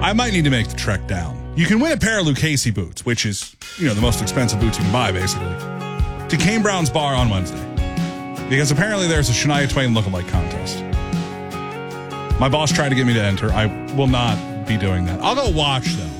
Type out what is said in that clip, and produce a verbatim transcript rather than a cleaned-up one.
I might need to make the trek down. You can win a pair of Lucchese boots, which is, you know, the most expensive boots you can buy, basically, to Kane Brown's bar on Wednesday. Because apparently there's a Shania Twain lookalike contest. My boss tried to get me to enter. I will not be doing that. I'll go watch, though.